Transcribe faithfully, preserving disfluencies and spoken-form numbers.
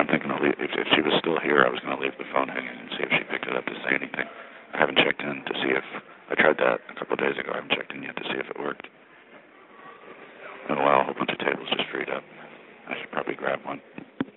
I'm thinking I'll leave, if, if she was still here, I was going to leave the phone hanging and see if she picked it up to say anything. I haven't checked in to see if, I tried that a couple of days ago. I haven't checked in yet to see if it worked. Oh, wow, a whole bunch of tables just freed up. I should probably grab one.